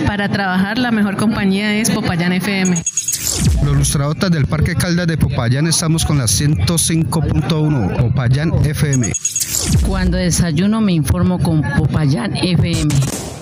Para trabajar la mejor compañía es Popayán FM. Los lustradotas del Parque Caldas de Popayán estamos con la 105.1 Popayán FM. Cuando desayuno me informo con Popayán FM.